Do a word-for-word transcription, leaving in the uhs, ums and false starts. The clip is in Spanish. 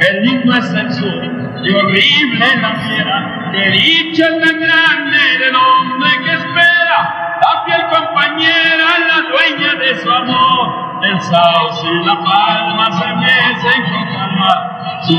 qué lindo es el sur y horrible la fiera, qué dicha tan grande del hombre que espera la fiel compañera, la dueña de su amor. El sauce y la palma se mecen con calma.